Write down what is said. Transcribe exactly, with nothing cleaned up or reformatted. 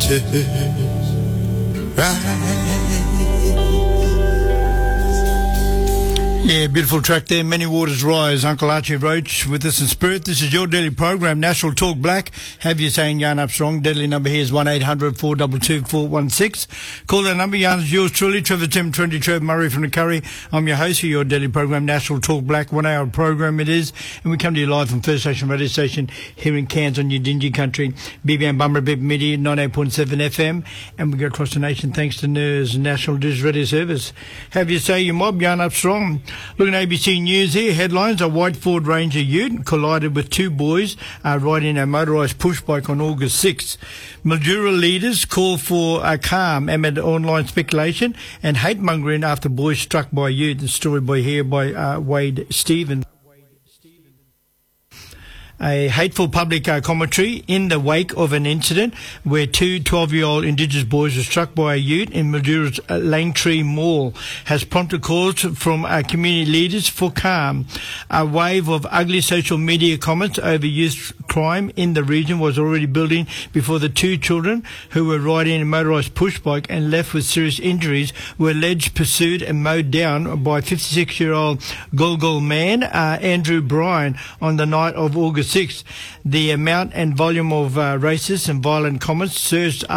Yeah, beautiful track there. Many Waters Rise. Uncle Archie Roach with us in spirit. This is your daily program, National Talk Black. Have you saying yarn up strong? Deadly number here is one eight hundred four two two four one six. Call that number. Yarn is yours truly. Trevor Tim twenty Trevor Murray from the Curry. I'm your host for your daily program, National Talk Black. One hour program it is. And we come to you live from First Station Radio Station here in Cairns on your Dingy Country. B B M Bummer Bib Media, ninety-eight point seven F M. And we go across the nation thanks to N E R S, National Digital Radio Service. Have you say your mob? Yarn up strong. Looking at A B C News here, headlines: a white Ford Ranger ute collided with two boys uh, riding a motorised push bike on August sixth. Mildura leaders call for a calm amid online speculation and hate mongering after boys struck by ute. The story by here by uh, Wade Stevens. A hateful public uh, commentary in the wake of an incident where two twelve-year-old Indigenous boys were struck by a ute in Mildura's uh, Langtree Mall has prompted calls from uh, community leaders for calm. A wave of ugly social media comments over youth crime in the region was already building before the two children who were riding a motorised push bike and left with serious injuries were alleged pursued and mowed down by fifty-six-year-old Golgol man uh, Andrew Bryan on the night of August sixth. The amount and volume of uh, racist and violent comments surged